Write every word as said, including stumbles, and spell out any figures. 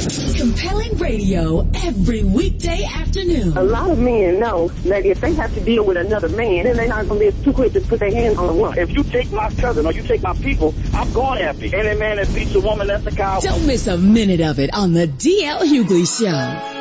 Compelling radio every weekday afternoon. A lot of men know that if they have to deal with another man, then they're not going to be too quick to put their hands on a woman. If you take my cousin or you take my people, I'm going after you. Any man that beats a woman, that's a coward. Don't miss a minute of it on the D L Hughley Show.